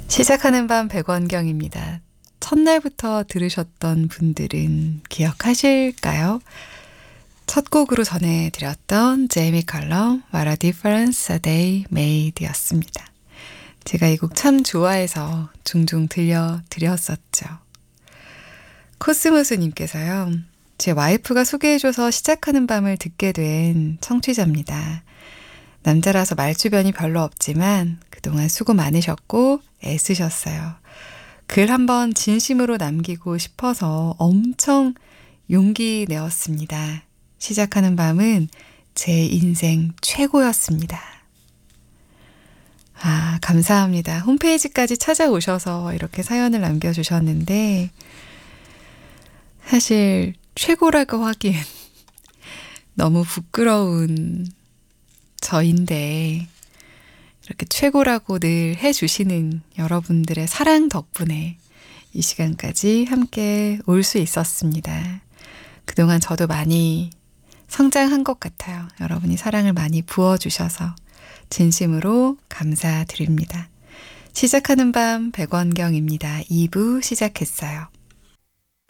시작하는 밤 백원경입니다. 첫날부터 들으셨던 분들은 기억하실까요? 첫 곡으로 전해드렸던 제이미 컬럼 What a Difference a Day Made 였습니다. 제가 이 곡 참 좋아해서 종종 들려드렸었죠. 코스모스님께서요. 제 와이프가 소개해줘서 시작하는 밤을 듣게 된 청취자입니다. 남자라서 말주변이 별로 없지만 그동안 수고 많으셨고 애쓰셨어요. 글 한번 진심으로 남기고 싶어서 엄청 용기 내었습니다. 시작하는 밤은 제 인생 최고였습니다. 아, 감사합니다. 홈페이지까지 찾아오셔서 이렇게 사연을 남겨주셨는데 사실 최고라고 하기엔 너무 부끄러운 저인데 이렇게 최고라고 늘 해주시는 여러분들의 사랑 덕분에 이 시간까지 함께 올 수 있었습니다. 그동안 저도 많이 성장한 것 같아요. 여러분이 사랑을 많이 부어주셔서 진심으로 감사드립니다. 시작하는 밤 백원경입니다. 2부 시작했어요.